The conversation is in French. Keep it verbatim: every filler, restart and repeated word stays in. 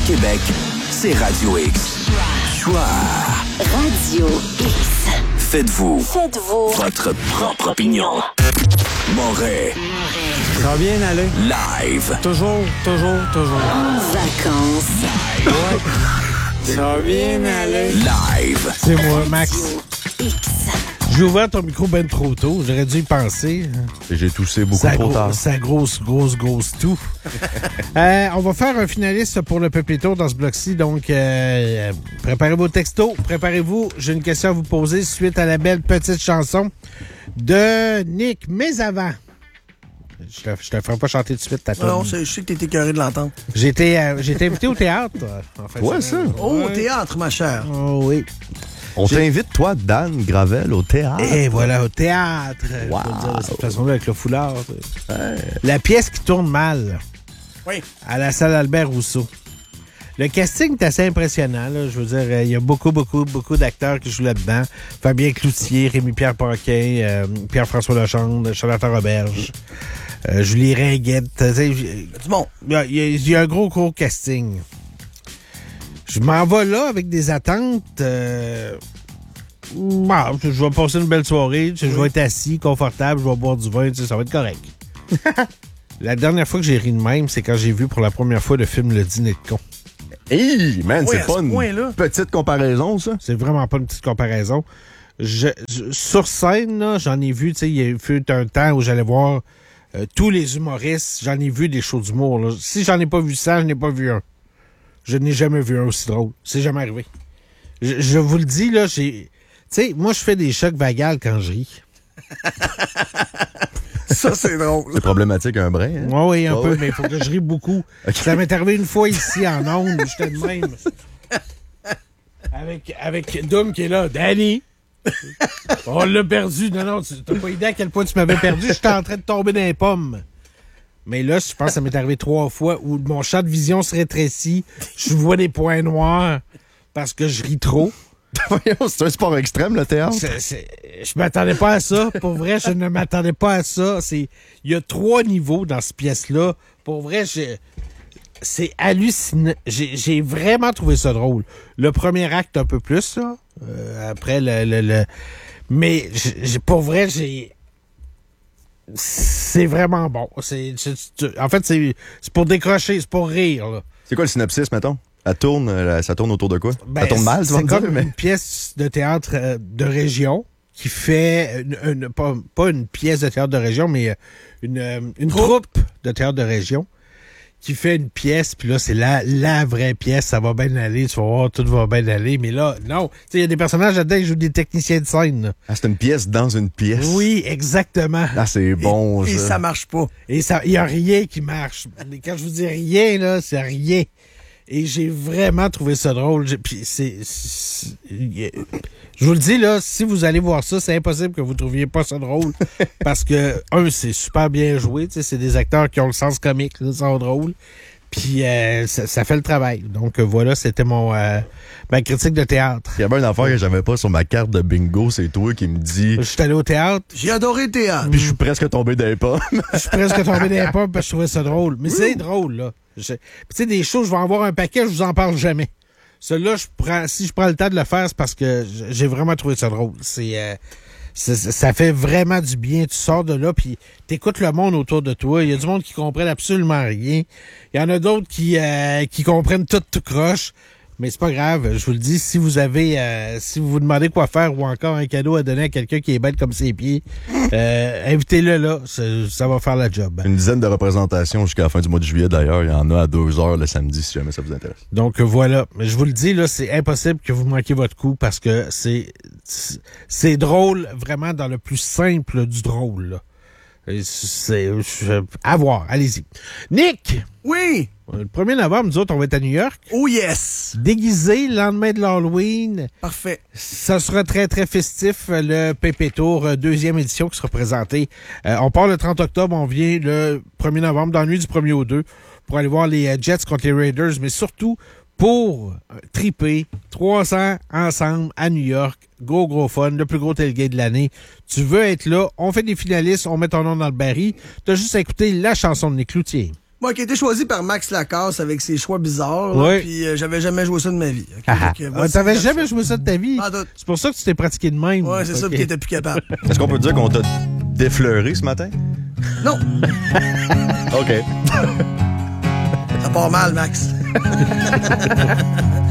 Québec, c'est Radio X. Choix. Radio X. Faites-vous. Faites-vous. Votre propre opinion. Moret. Ça va bien aller. Live. Toujours, toujours, toujours. En vacances. Ouais. Ça va bien aller. Live. C'est moi, Max. Radio X. J'ai ouvert ton micro ben trop tôt. J'aurais dû y penser. J'ai toussé beaucoup Ça trop gros, tard. ça grosse, grosse, grosse tout. euh, on va faire un finaliste pour le Pépito dans ce bloc-ci. Donc, euh, préparez vos textos. Préparez-vous. J'ai une question à vous poser suite à la belle petite chanson de Nick. Mais avant, je te, je te ferai pas chanter tout de suite ta Non, tune. je sais que t'es écœuré de l'entendre. J'ai été, euh, j'ai été invité au théâtre. En fait, Ouais, ça. Oh, au théâtre, ma chère. Oh, oui. On t'invite, toi, Dan Gravel, au théâtre. Et voilà, au théâtre. Wow. Faut le dire de cette façon-là, avec le foulard. La pièce qui tourne mal. Oui. À la salle Albert Rousseau. Le casting est assez impressionnant. Là. Je veux dire, il y a beaucoup, beaucoup, beaucoup d'acteurs qui jouent là-dedans. Fabien Cloutier, Rémi-Pierre Paquin, euh, Pierre-François Lechande, Jonathan Roberge, euh, Julie Ringuette. Du bon. Il y, a, il y a un gros, gros casting. Je m'en vais là avec des attentes. Euh, bah, je vais passer une belle soirée. Je vais être assis, confortable, je vais boire du vin. Ça va être correct. La dernière fois que j'ai ri de même, c'est quand j'ai vu pour la première fois le film Le Dîner de con. Hey, man, Oui, c'est à pas ce une point-là. petite comparaison, ça? C'est vraiment pas une petite comparaison. Je, je- sur scène, là, j'en ai vu, tu sais, il y a eu un temps où j'allais voir euh, tous les humoristes. J'en ai vu des shows d'humour. Là. Si j'en ai pas vu cent, je n'ai pas vu un. Je n'ai jamais vu un aussi drôle. C'est jamais arrivé. Je, je vous le dis, là, j'ai... Tu sais, moi, je fais des chocs vagales quand je ris. Ça, c'est drôle. C'est problématique un brin, hein? Oui, oui, un Ah peu, oui. mais il faut que je rie beaucoup. Ça m'est arrivé une fois ici, en ondes, j'étais de même. Avec, avec Dom qui est là. Danny! On l'a perdu. Non, non, tu n'as pas idée à quel point tu m'avais perdu. J'étais en train de tomber dans les pommes. Mais là, je pense que ça m'est arrivé trois fois où mon champ de vision se rétrécit. Je vois des points noirs parce que je ris trop. Voyons, c'est un sport extrême, le théâtre? C'est- c'est- je m'attendais pas à ça. Pour vrai, je ne m'attendais pas à ça. C'est, il y a trois niveaux dans cette pièce-là. Pour vrai, j'ai- c'est hallucinant. J'ai, j'ai vraiment trouvé ça drôle. Le premier acte, un peu plus, là. Euh, après, le, le, le- mais j'ai, j'ai- pour vrai, j'ai... C'est vraiment bon. C'est, c'est- c'est- en fait, c'est, c'est pour décrocher, c'est pour rire, là. C'est quoi le synopsis, mettons? Elle tourne, euh, ça tourne autour de quoi? Ben, ça tourne mal, tu vas c'est me comme dire, mais... une pièce de théâtre euh, de région qui fait une, une- pas, pas une pièce de théâtre de région, mais euh, une, euh, une troupe de théâtre de région qui fait une pièce, puis là, c'est la, la vraie pièce, ça va bien aller, tu vas voir, tout va bien aller, mais là, non. Tu sais, il y a des personnages là-dedans qui jouent des techniciens de scène, là. Ah, c'est une pièce dans une pièce? Oui, exactement. Ah, c'est bon, Et ça. ça marche pas. Et ça, il y a rien qui marche. Mais quand je vous dis rien, là, c'est rien. Et j'ai vraiment trouvé ça drôle. J'ai- Puis c'est, c'est- je vous le dis, là, si vous allez voir ça, c'est impossible que vous ne trouviez pas ça drôle. Parce que, un, c'est super bien joué. Tu sais, c'est des acteurs qui ont le sens comique, là, sont drôles. Puis euh, ça, ça fait le travail. Donc euh, voilà, c'était mon euh, ma critique de théâtre. Il y avait une affaire que j'avais pas sur ma carte de bingo, c'est toi qui me dis... Je suis allé au théâtre. J'ai adoré le théâtre. Puis je suis presque tombé dans les pommes. Je suis presque tombé dans les pommes parce que je trouvais ça drôle. Mais c'est drôle, là. Je- Puis tu sais, des choses, je vais en avoir un paquet, je vous en parle jamais. Celui-là, je prends, si je prends le temps de le faire, c'est parce que j'ai vraiment trouvé ça drôle. C'est, euh, c'est- ça fait vraiment du bien. Tu sors de là, puis t'écoutes le monde autour de toi. Il y a du monde qui comprennent absolument rien. Il y en a d'autres qui, euh, qui comprennent tout, tout croche. Mais c'est pas grave, je vous le dis, si vous avez, euh, si vous vous demandez quoi faire ou encore un cadeau à donner à quelqu'un qui est bête comme ses pieds, euh, invitez-le là, ça, ça va faire la job. Une dizaine de représentations jusqu'à la fin du mois de juillet, d'ailleurs. Il y en a à deux heures le samedi, si jamais ça vous intéresse. Donc euh, voilà, mais je vous le dis là, c'est impossible que vous manquiez votre coup parce que c'est c'est- c'est drôle vraiment dans le plus simple du drôle. Là. Et C'est je- à voir, allez-y. Nick, Oui. le premier novembre, nous autres, on va être à New York, Oh yes. déguisé, lendemain de l'Halloween. Parfait. Ça sera très, très festif, le Pépé Tour, euh, deuxième édition qui sera présentée. Euh, on part le trente octobre, on vient le premier novembre, dans la nuit du premier au deux, pour aller voir les euh, Jets contre les Raiders, mais surtout pour euh, triper trois cents ensemble à New York. Gros, gros fun, le plus gros tailgate de l'année. Tu veux être là, on fait des finalistes, on met ton nom dans le baril. T'as juste à écouter la chanson de Nick Cloutier. Moi, qui a été choisi par Max Lacasse avec ses choix bizarres. là, Ouais. Puis euh, j'avais jamais joué ça de ma vie. ok? Ah, Fait que, ah. voici T'avais la- jamais joué ça de ta vie? Pas tout. C'est pour ça que tu t'es pratiqué de même. Ouais, c'est ça, Ok. puis qui était plus capable. Est-ce qu'on peut dire qu'on t'a défleuré ce matin? Non, OK. ça part mal, Max.